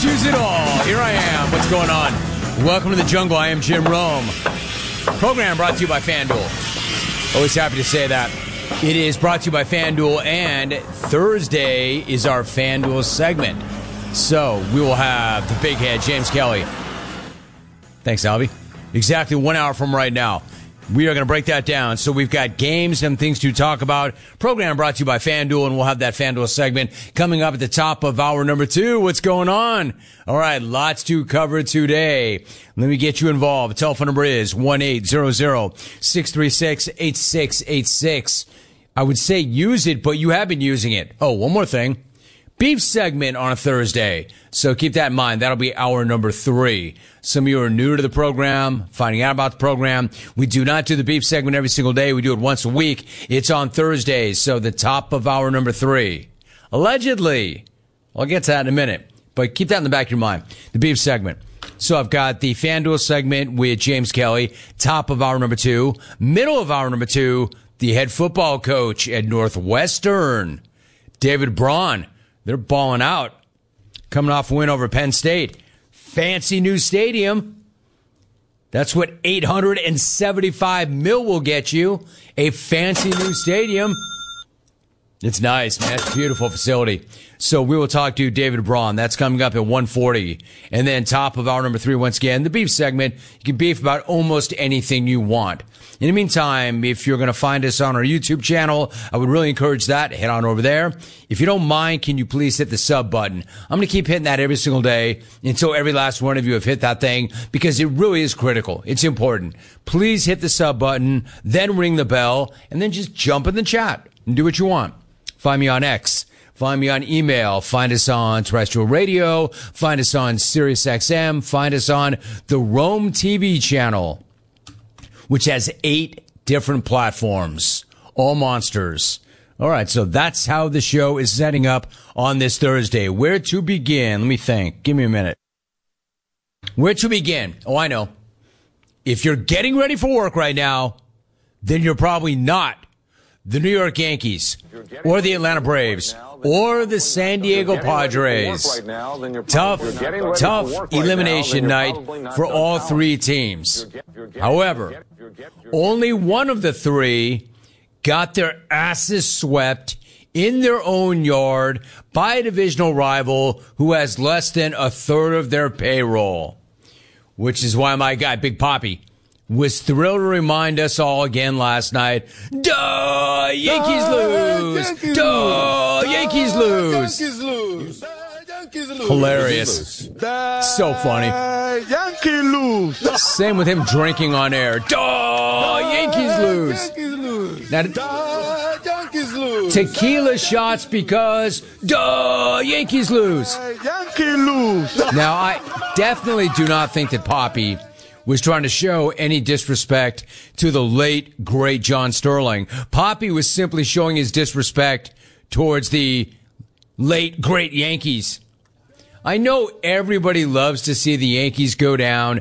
choose it all. Here I am. What's going on? Welcome to the jungle. I am Jim Rome. Program brought to you by FanDuel. Always happy to say that. It is brought to you by FanDuel, and Thursday is our FanDuel segment. So we will have the big head, James Kelly. Thanks, Albie. Exactly 1 hour from right now. We are going to break that down. So we've got games and things to talk about. Program brought to you by FanDuel, and we'll have that FanDuel segment coming up at the top of hour number 2. What's going on? All right, lots to cover today. Let me get you involved. The telephone number is 1-800-636-8686. I would say use it, but you have been using it. Oh, one more thing. Beef segment on a Thursday. So keep that in mind. That'll be hour number 3. Some of you are new to the program, finding out about the program. We do not do the beef segment every single day. We do it once a week. It's on Thursdays. So the top of hour number 3. Allegedly. I'll get to that in a minute. But keep that in the back of your mind. The beef segment. So I've got the FanDuel segment with James Kelly. Top of hour number 2. Middle of hour number 2. The head football coach at Northwestern, David Braun. They're balling out. Coming off a win over Penn State. Fancy new stadium. That's what $875 million will get you. A fancy new stadium. It's nice, man. It's a beautiful facility. So we will talk to David Braun. That's coming up at 1:40. And then top of hour number 3, once again, the beef segment. You can beef about almost anything you want. In the meantime, if you're going to find us on our YouTube channel, I would really encourage that. Head on over there. If you don't mind, can you please hit the sub button? I'm going to keep hitting that every single day until every last one of you have hit that thing, because it really is critical. It's important. Please hit the sub button, then ring the bell, and then just jump in the chat and do what you want. Find me on X. Find me on email. Find us on terrestrial radio. Find us on SiriusXM. Find us on the Rome TV channel, which has 8 different platforms, all monsters. All right, so that's how the show is setting up on this Thursday. Where to begin? Let me think. Give me a minute. Where to begin? Oh, I know. If you're getting ready for work right now, then you're probably not the New York Yankees or the Atlanta Braves or the San Diego Padres. Tough elimination night for all 3 teams. However, only one of the 3 got their asses swept in their own yard by a divisional rival who has less than a third of their payroll, which is why my guy, Big Papi, was thrilled to remind us all again last night, duh, Yankees lose! Duh, Yankees lose! Hilarious. So funny. Yankee lose. Same with him drinking on air. Duh, Yankees lose! Now, Yankees lose. tequila shots because, duh, Yankees lose! Yankee lose. Now, I definitely do not think that Papi was trying to show any disrespect to the late, great John Sterling. Papi was simply showing his disrespect towards the late, great Yankees. I know everybody loves to see the Yankees go down